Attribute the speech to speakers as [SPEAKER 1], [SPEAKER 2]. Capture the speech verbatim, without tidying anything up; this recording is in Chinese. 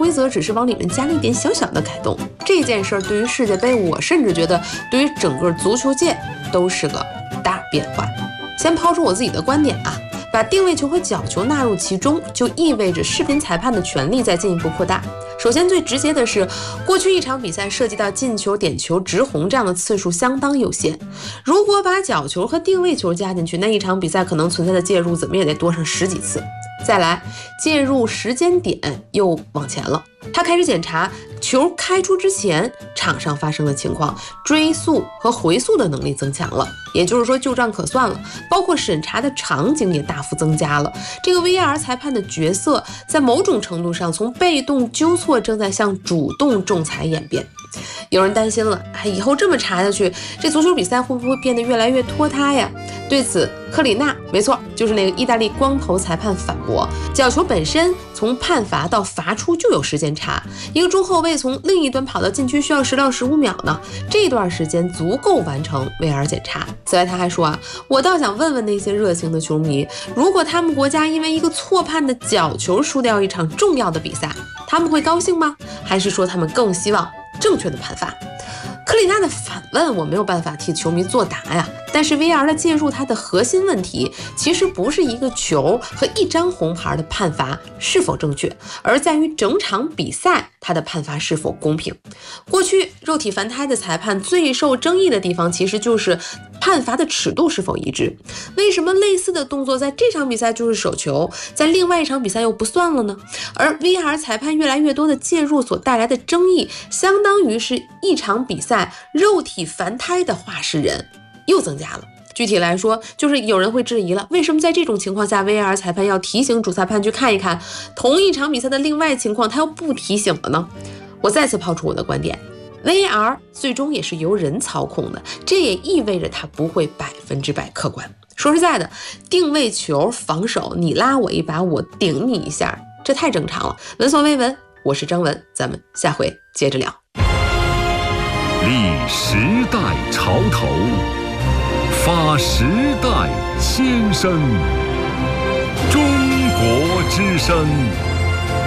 [SPEAKER 1] 规则只是往里面加了一点小小的改动。这件事儿对于世界杯，我甚至觉得对于整个足球界都是个大变化。先抛出我自己的观点啊，把定位球和角球纳入其中，就意味着视频裁判的权力在进一步扩大。首先最直接的是，过去一场比赛涉及到进球、点球、直红这样的次数相当有限，如果把角球和定位球加进去，那一场比赛可能存在的介入怎么也得多上十几次。再来，介入时间点又往前了，他开始检查球开出之前场上发生的情况，追溯和回溯的能力增强了，也就是说旧账可算了，包括审查的场景也大幅增加了。这个 V R 裁判的角色在某种程度上从被动纠错正在向主动仲裁演变。有人担心了，以后这么查下去，这足球比赛会不会变得越来越拖沓呀？对此，克里纳，没错，就是那个意大利光头裁判反驳，角球本身从判罚到罚出就有时间差，一个中后卫从另一端跑到禁区需要十到十五秒呢，这段时间足够完成 V R 检查。此外他还说啊，我倒想问问那些热情的球迷，如果他们国家因为一个错判的角球输掉一场重要的比赛，他们会高兴吗？还是说他们更希望正确的判罚？克里纳的反问我没有办法替球迷作答呀，但是 V R 的介入，它的核心问题其实不是一个球和一张红牌的判罚是否正确，而在于整场比赛它的判罚是否公平。过去肉体凡胎的裁判最受争议的地方其实就是判罚的尺度是否一致。为什么类似的动作在这场比赛就是手球，在另外一场比赛又不算了呢？而 V R 裁判越来越多的介入所带来的争议，相当于是一场比赛肉体凡胎的话事人又增加了。具体来说，就是有人会质疑了，为什么在这种情况下 V R 裁判要提醒主裁判去看一看同一场比赛的另外情况，他又不提醒了呢？我再次抛出我的观点， V R 最终也是由人操控的，这也意味着它不会百分之百客观。说实在的，定位球防守，你拉我一把，我顶你一下，这太正常了。闻所未闻，我是张文，咱们下回接着聊。
[SPEAKER 2] 立时代潮头，发时代先声，中国之声。